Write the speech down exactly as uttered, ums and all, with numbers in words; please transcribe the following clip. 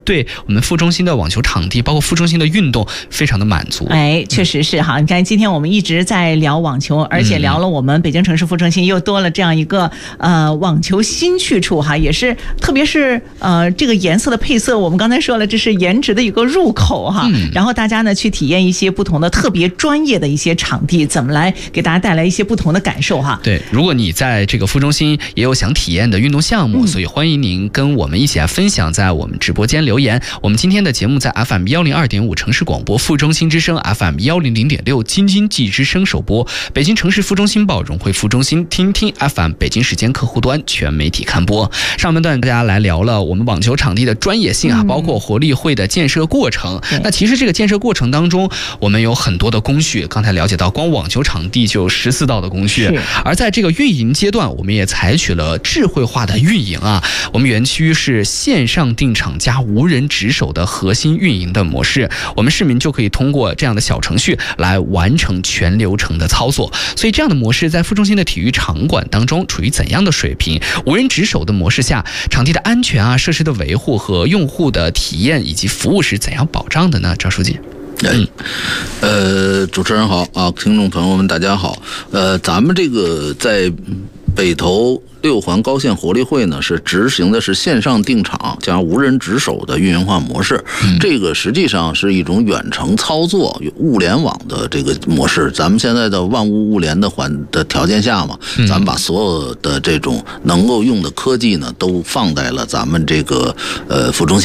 对我们副中心的网球场地，包括副中心的运动，非常的满足。 哎，确实是哈。你看，今天我们一直在聊网球，而且聊了我们北京城市副中心又多了这样一个呃网球新去处哈，也是特别是呃这个颜色的配色，我们刚才说了，这是颜值的一个入口哈。嗯、然后大家呢去体验一些不同的特别专业的一些场地，怎么来给大家带来一些不同的感受哈。 对，如果你在这个副中心也有想体验的运动项目，嗯、所以欢迎您跟我们一起来分享，在我们直播间留言。我们今天的节目在 F M 一零二点五 城市广播副中心之声 F M 一零零点六 京津冀之声首播，北京城市副中心报融汇副中心听听 F M 北京时间客户端全媒体看播。上半段大家来聊了我们网球场地的专业性啊，包括活力会的建设过程。嗯、那其实这个建设过程当中，我们有很多的工序，刚才了解到光网球场地就有十四道的工序，而在这个运营阶段，我们也采取了智慧化的运营啊。我们园区是线上订场加无人值守的核心运营的模式，我们市民就可以通过这样的小程序来完成全流程的操作。所以这样的模式在副中心的体育场馆当中处于怎样的水平？无人值守的模式下，场地的安全啊、设施的维护和用户的体验以及服务是怎样保障的呢？赵书记。 嗯，呃，主持人好啊，听众朋友们大家好。呃，咱们这个在北投六环高线活力会呢，是执行的是线上订场加无人值守的运营化模式。嗯、这个实际上是一种远程操作、物联网的这个模式。咱们现在的万物物联的环的条件下嘛，嗯、咱们把所有的这种能够用的科技呢，都放在了咱们这个呃副中心。